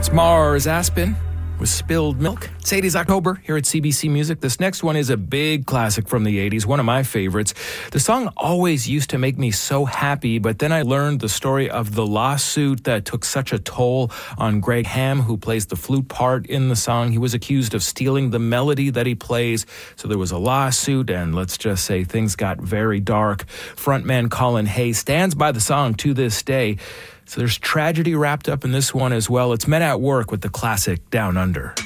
Mars Aspen with Spilled Milk. It's 80s October here at CBC Music. This next one is a big classic from the 80s, one of my favorites. The song always used to make me so happy, but then I learned the story of the lawsuit that took such a toll on Greg Ham, who plays the flute part in the song. He was accused of stealing the melody that he plays, so there was a lawsuit, and let's just say things got very dark. Frontman Colin Hay stands by the song to this day. So there's tragedy wrapped up in this one as well. It's Men at Work with the classic Down Under.